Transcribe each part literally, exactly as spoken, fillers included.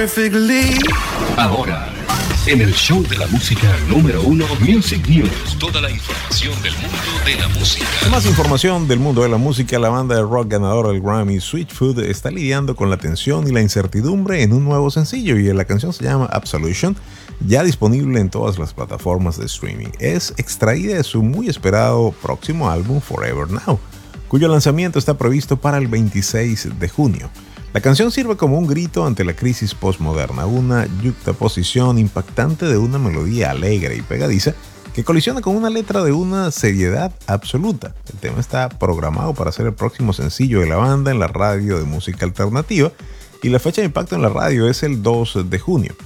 perfectly. Ahora, en el show de la música número uno, Music News. Toda la información del mundo de la música. Más información del mundo de la música. La banda de rock ganadora del Grammy, Switchfoot, está lidiando con la tensión y la incertidumbre en un nuevo sencillo, y la canción se llama Absolution, ya disponible en todas las plataformas de streaming. Es extraída de su muy esperado próximo álbum Forever Now, cuyo lanzamiento está previsto para el veintiséis de junio. La canción sirve como un grito ante la crisis postmoderna, una yuxtaposición impactante de una melodía alegre y pegadiza que colisiona con una letra de una seriedad absoluta. El tema está programado para ser el próximo sencillo de la banda en la radio de música alternativa, y la fecha de impacto en la radio es el dos de junio.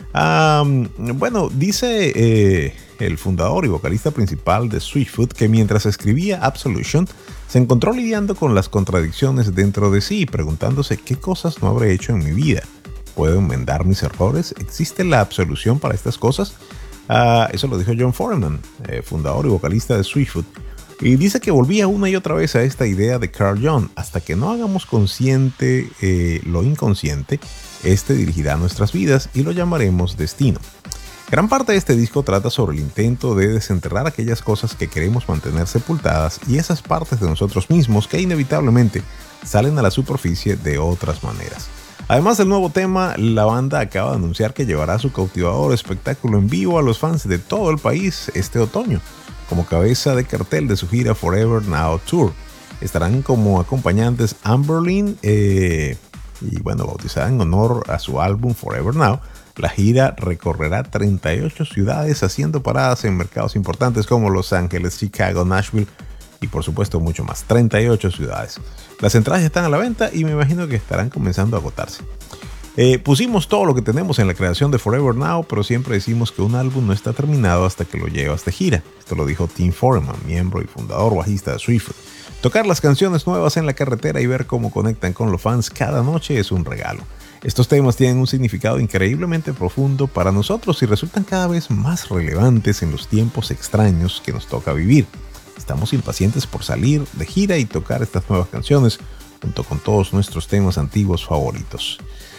Um, bueno, dice eh, el fundador y vocalista principal de Switchfoot que mientras escribía Absolution se encontró lidiando con las contradicciones dentro de sí, preguntándose qué cosas no habré hecho en mi vida. ¿Puedo enmendar mis errores? ¿Existe la absolución para estas cosas? Uh, eso lo dijo John Foreman, eh, fundador y vocalista de Switchfoot, y dice que volvía una y otra vez a esta idea de Carl Jung. Hasta que no hagamos consciente eh, lo inconsciente, este dirigirá nuestras vidas y lo llamaremos destino. Gran parte de este disco trata sobre el intento de desenterrar aquellas cosas que queremos mantener sepultadas y esas partes de nosotros mismos que inevitablemente salen a la superficie de otras maneras. Además del nuevo tema, la banda acaba de anunciar que llevará su cautivador espectáculo en vivo a los fans de todo el país este otoño, como cabeza de cartel de su gira Forever Now Tour. Estarán como acompañantes Amberlynn, eh, y bueno, bautizada en honor a su álbum Forever Now. La gira recorrerá treinta y ocho ciudades, haciendo paradas en mercados importantes como Los Ángeles, Chicago, Nashville y por supuesto mucho más. treinta y ocho ciudades. Las entradas ya están a la venta y me imagino que estarán comenzando a agotarse. Eh, pusimos todo lo que tenemos en la creación de Forever Now, pero siempre decimos que un álbum no está terminado hasta que lo llevas de gira. Esto lo dijo Tim Foreman, miembro y fundador bajista de Switchfoot. Tocar las canciones nuevas en la carretera y ver cómo conectan con los fans cada noche es un regalo. Estos temas tienen un significado increíblemente profundo para nosotros y resultan cada vez más relevantes en los tiempos extraños que nos toca vivir. Estamos impacientes por salir de gira y tocar estas nuevas canciones junto con todos nuestros temas antiguos favoritos.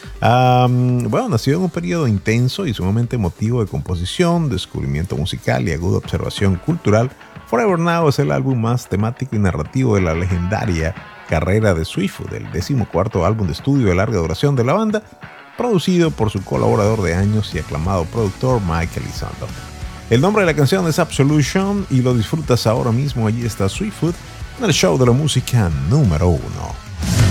Um, bueno, nació en un periodo intenso y sumamente emotivo de composición, descubrimiento musical y aguda observación cultural. Forever Now es el álbum más temático y narrativo de la legendaria carrera de Switchfoot, el decimocuarto álbum de estudio de larga duración de la banda, producido por su colaborador de años y aclamado productor Mike Elizondo. El nombre de la canción es Absolution y lo disfrutas ahora mismo. Allí está Switchfoot en el show de la música número uno.